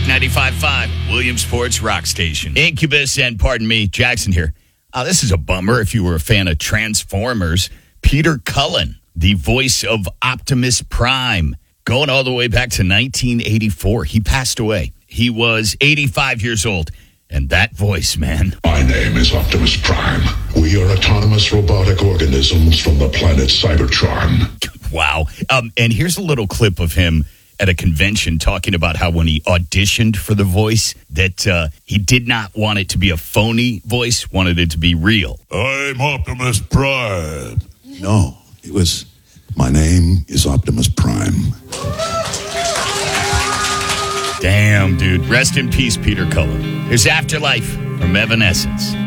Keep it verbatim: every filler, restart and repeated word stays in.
ninety-five point five, Williamsport's rock station. Incubus and Pardon Me, Jackson here. Uh, this is a bummer if you were a fan of Transformers. Peter Cullen, the voice of Optimus Prime, going all the way back to nineteen eighty-four. He passed away. He was eighty-five years old. And that voice, man. My name is Optimus Prime. We are autonomous robotic organisms from the planet Cybertron. Wow. Um, and here's a little clip of him at a convention talking about how when he auditioned for the voice, that uh, he did not want it to be a phony voice, wanted it to be real. I'm Optimus Prime. No, it was, my name is Optimus Prime. Damn, dude. Rest in peace, Peter Cullen. Here's Afterlife from Evanescence.